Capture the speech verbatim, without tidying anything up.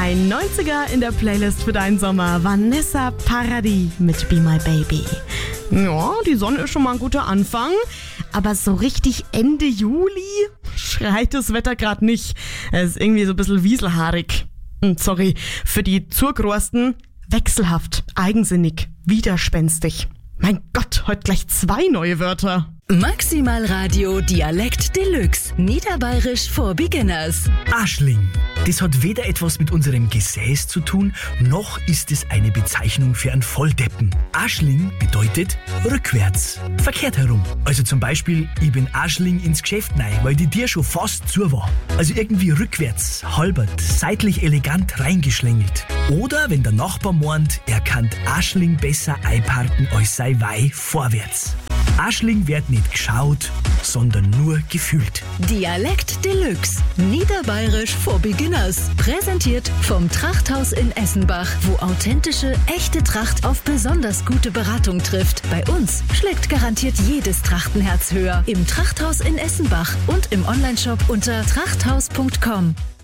Ein neunziger in der Playlist für deinen Sommer. Vanessa Paradis mit Be My Baby. Ja, die Sonne ist schon mal ein guter Anfang. Aber so richtig Ende Juli schreit das Wetter gerade nicht. Es ist irgendwie so ein bisschen wieselhaarig. Und sorry, für die Zurgrosten wechselhaft, eigensinnig, widerspenstig. Mein Gott, heute gleich zwei neue Wörter. Maximal Radio Dialekt Deluxe. Niederbayerisch for Beginners. Aschling. Das hat weder etwas mit unserem Gesäß zu tun, noch ist es eine Bezeichnung für einen Volldeppen. Aschling bedeutet rückwärts, verkehrt herum. Also zum Beispiel, ich bin Aschling ins Geschäft rein, weil die Tür schon fast zu war. Also irgendwie rückwärts, halbert, seitlich elegant reingeschlängelt. Oder wenn der Nachbar meint, er kann Aschling besser einparken als sei Weih vorwärts. Aschling wird nicht geschaut, sondern nur gefühlt. Dialekt Deluxe. Niederbayerisch for Beginners. Präsentiert vom Trachthaus in Essenbach, wo authentische, echte Tracht auf besonders gute Beratung trifft. Bei uns schlägt garantiert jedes Trachtenherz höher. Im Trachthaus in Essenbach und im Onlineshop unter trachthaus punkt com.